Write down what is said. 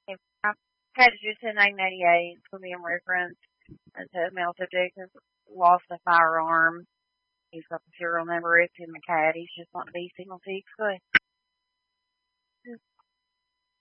If I had you to 998 for me in reference to a male subject has lost a firearm. He's got the serial number. It's in the cat. He's just want to be signal 6. Go ahead.